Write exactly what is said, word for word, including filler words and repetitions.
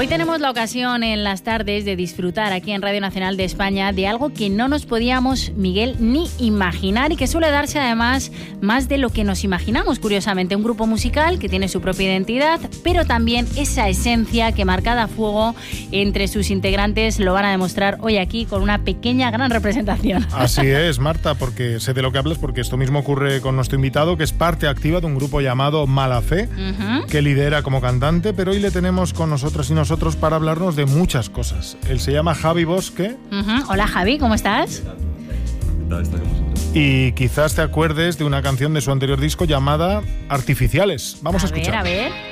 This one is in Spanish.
Hoy tenemos la ocasión en las tardes de disfrutar aquí en Radio Nacional de España de algo que no nos podíamos, Miguel, ni imaginar y que suele darse además más de lo que nos imaginamos, curiosamente. Un grupo musical que tiene su propia identidad, pero también esa esencia que marcada a fuego entre sus integrantes lo van a demostrar hoy aquí con una pequeña gran representación. Así es, Marta, porque sé de lo que hablas, porque esto mismo ocurre con nuestro invitado, que es parte activa de un grupo llamado Mala Fe, uh-huh. que lidera como cantante, pero hoy le tenemos con nosotros y nosotros para hablarnos de muchas cosas. Él se llama Javi Bosque. Uh-huh. Hola Javi, ¿cómo estás? ¿Qué tal? ¿Está con vosotros? Y quizás te acuerdes de una canción de su anterior disco llamada Artificiales. Vamos a, a escuchar. A ver, a ver.